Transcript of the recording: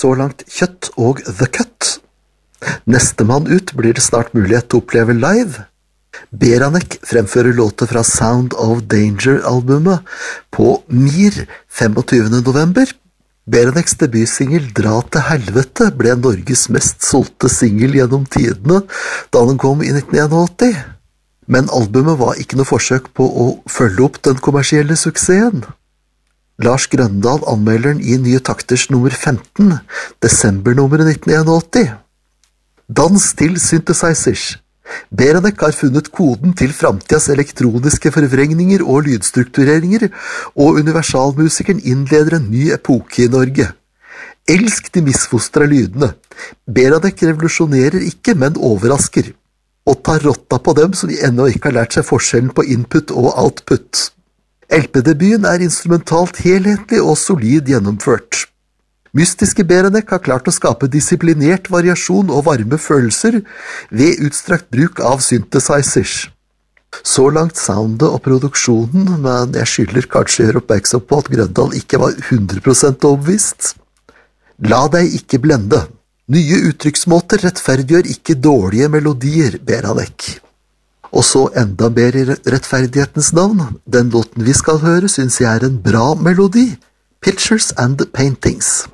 så langt Kjøtt og The Cut. Nestemann ut blir det snart mulighet til å oppleve live. Beranek fremfører låter fra Sound of Danger-albumet på Mir 25. november. Beraneks debutsingel Dra til helvete ble Norges mest solgte singel gjennom tidene da den kom i 1981. Men albumet var ikke noe forsøk på å følge opp den kommersielle suksessen. Lars Grøndal anmelder den i Nye Takters nummer 15, desembernummeret 1981. Dans til synthesizers. Beranek har funnet koden til framtidas elektroniske forvrengninger og lydstruktureringer, og universalmusikeren innleder en ny epoke i Norge. Elsk de misfostra lydene. Beranek revolusjonerer ikke, men overrasker, og tar rotta på dem som ennå ikke har lært seg forskjellen på input og output. LP-debuten er instrumentalt helhetlig og solid gjennomført. Mystiske Beranek har klart å skape disiplinert variasjon og varme følelser ved utstrakt bruk av synthesizers. Så langt soundet og produksjonen, men jeg skylder kanskje å gjøre oppmerksom på at Grøndal ikke var 100% overbevist. La deg ikke blende. Nye uttrykksmåter rettferdiggjør ikke dårlige melodier, Beranek. Og så enda mer i rettferdighetens navn. Den låten vi skal høre synes jeg er en bra melodi. Pictures and Paintings.